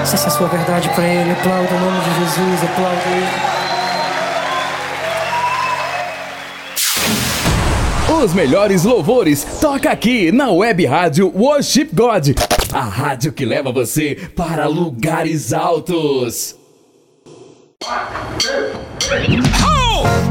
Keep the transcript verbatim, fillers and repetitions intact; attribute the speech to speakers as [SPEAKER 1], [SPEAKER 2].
[SPEAKER 1] Se essa é a sua verdade pra ele, aplauda o nome de Jesus, aplauda ele.
[SPEAKER 2] Os melhores louvores toca aqui na Web Rádio Worship God, a rádio que leva você para lugares altos.